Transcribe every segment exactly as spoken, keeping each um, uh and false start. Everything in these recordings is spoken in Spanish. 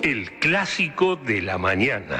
El clásico de la mañana.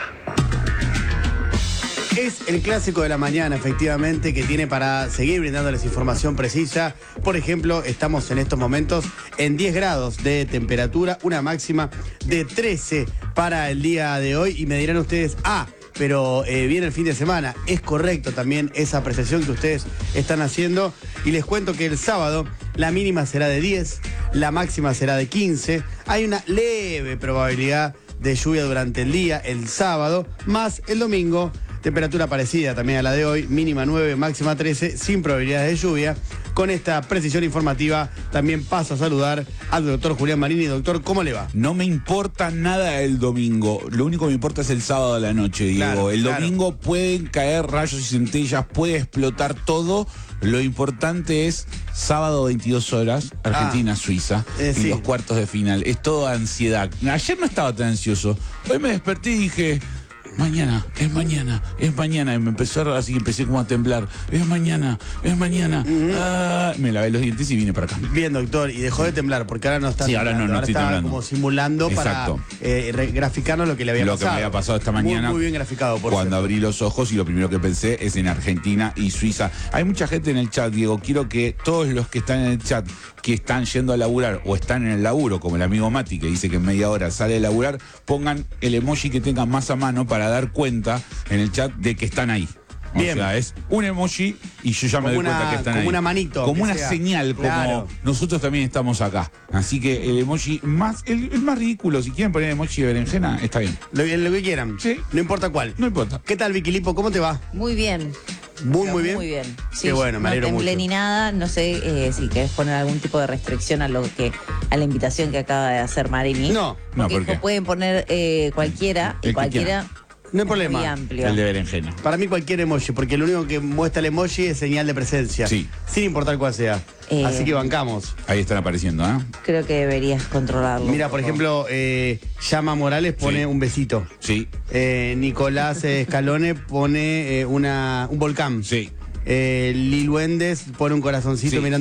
Es el clásico de la mañana, efectivamente, que tiene para seguir brindándoles información precisa. Por ejemplo, estamos en estos momentos en diez grados de temperatura, una máxima de trece para el día de hoy. Y me dirán ustedes, ah, pero eh, viene el fin de semana. Es correcto también esa apreciación que ustedes están haciendo. Y les cuento que el sábado la mínima será de diez, la máxima será de quince. Hay una leve probabilidad de lluvia durante el día, el sábado, más el domingo. Temperatura parecida también a la de hoy, mínima nueve, máxima trece, sin probabilidades de lluvia. Con esta precisión informativa también paso a saludar al doctor Julián Marini. Doctor, ¿cómo le va? No me importa nada el domingo, lo único que me importa es el sábado a la noche, Diego. Claro, el claro. domingo pueden caer rayos y centellas, puede explotar todo. Lo importante es sábado veintidós horas, Argentina-Suiza, Ah, eh, y sí. los cuartos de final. Es toda ansiedad. Ayer no estaba tan ansioso. Hoy me desperté y dije... Mañana, es mañana, es mañana. Y me empezó a, así que empecé como a temblar. Es mañana, es mañana. Uh-huh. ah, me lavé los dientes y vine para acá. Bien, doctor, y dejó de temblar, porque ahora no está Sí, ahora temblando. no, no ahora estoy está temblando. como simulando Exacto. para eh, re- graficarnos lo que le había Lo pasado. que me había pasado esta mañana. Muy, muy bien graficado, por Cuando cierto. abrí los ojos y lo primero que pensé es en Argentina y Suiza. Hay mucha gente en el chat, Diego. Quiero que todos los que están en el chat, que están yendo a laburar o están en el laburo, como el amigo Mati, que dice que en media hora sale a laburar, pongan el emoji que tengan más a mano para dar cuenta en el chat de que están ahí. O Bien. sea, es un emoji y yo ya me Como doy una- cuenta que están como ahí. una manito, Como que una sea. señal, como Claro. nosotros también estamos acá. Así que el emoji más, el, el más ridículo, si quieren poner emoji de berenjena, está bien. Lo, lo que quieran. Sí. No importa cuál. No importa. ¿Qué tal, Vicky Lipo? ¿Cómo te va? Muy bien. Muy, Pero muy bien. Muy bien. Sí, Qué bueno, me no alegro temblé mucho. ni nada. No sé eh, si querés poner algún tipo de restricción a lo que a la invitación que acaba de hacer Marini. No, no, Porque ¿por qué? pueden poner eh, cualquiera El y que cualquiera. No hay es problema. Muy amplio. El de berenjena. Para mí cualquier emoji, porque lo único que muestra el emoji es señal de presencia. Sí. Sin importar cuál sea. Eh, Así que bancamos. Ahí están apareciendo, ¿eh? Creo que deberías controlarlo. Mira, un por poco. ejemplo, eh, Llama Morales pone Sí. un besito. Sí, Eh, Nicolás eh, Scalone pone eh, una, un volcán. sí. Eh, Lil Wendes pone un corazoncito Sí. mirando